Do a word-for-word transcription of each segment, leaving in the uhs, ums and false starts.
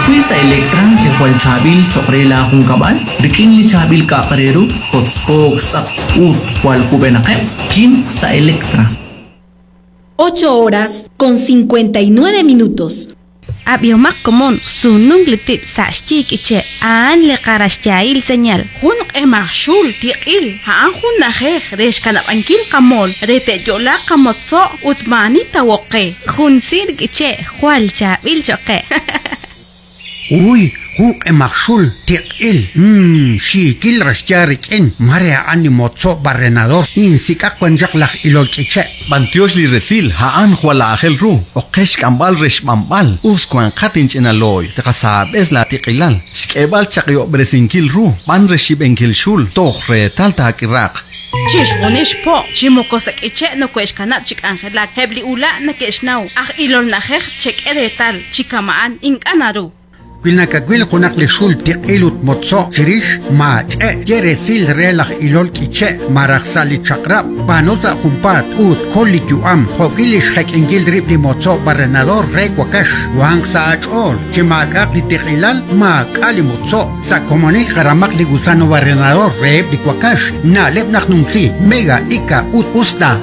Quiz sa Electra, Jekwal Chabil, Chokrela Hungkabal, Rikin ni Chabil Kakareru, Kotskog Sak Ut, Hual Kubenake, Kim sa Electra. ocho horas con cincuenta y nueve minutos. Abiomak komon sunung litip sa chik iche an le karashyail señal. Hun emashul tiil haan hun najej resh kanabankil kamol rete yola kamotso utmani tawoke. Hun sirg iche hual chabil choke. Uy, huk emakshul tiqil. Mmm, shikil rashyarik en. Marea animotso barrenador. Insika kwanjaklach ilolkiche. Bantiosh li resil haan huala agel ru. Okesh kambal resh mambal. Uskwan katinch en aloy. Tekasab es la tiqilal. Shkebal chakyo bresinkil ru. Ban reshib enkil shul. Tohre tal takirak. Chishwonish po, chimokosak iche no kwesh kanat chik angela. Hebli ula na keshnau. Ach ilol najej chek edetal. Chikamaan inkanaru. Quilnacaquil Hunakli Shul Tiqilut Motso Chirish Mach E Yeresil Relach Ilol Kiche Maraxali Chakrap Panoza Humpat Ut Kolikuam Hokilish Hek Ingil Ripli Motso Barrenador Requakash Wang Saach Ol Chimakak Li Tiqilal Mak Ali Motso Sacomonil Karamak Li Gusano Barrenador Rep Li Quakash Na Lepnach Numsi Mega Ika Ut Usta.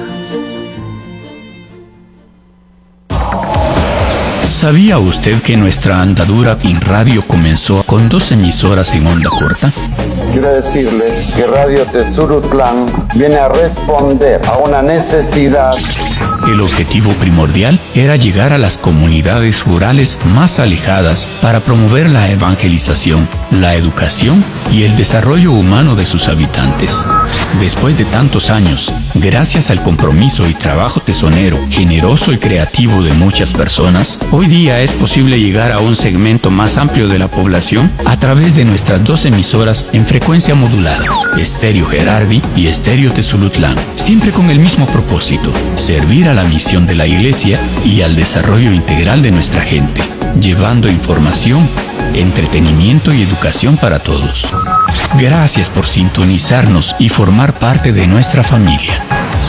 ¿Sabía usted que nuestra andadura en radio comenzó con dos emisoras en onda corta? Quiero decirles que Radio Tezurutlán viene a responder a una necesidad. El objetivo primordial era llegar a las comunidades rurales más alejadas para promover la evangelización, la educación y el desarrollo humano de sus habitantes. Después de tantos años, gracias al compromiso y trabajo tesonero, generoso y creativo de muchas personas, hoy día es posible llegar a un segmento más amplio de la población a través de nuestras dos emisoras en frecuencia modulada, Estéreo Gerardi y Estéreo Tezulutlán, siempre con el mismo propósito: servir a la misión de la Iglesia y al desarrollo integral de nuestra gente, llevando información, entretenimiento y educación para todos. Gracias por sintonizarnos y formar parte de nuestra familia.